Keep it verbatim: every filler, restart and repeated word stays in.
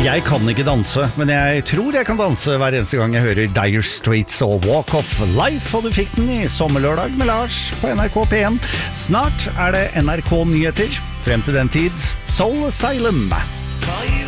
Jeg kan ikke danse, men jeg tror jeg kan danse hver eneste gang jeg hører Dire Straits og Walk of Life, og du fikk den i Sommerlørdag med Lars på N R K P en. Snart er det N R K Nyheter. Frem til den tid, Soul Asylum.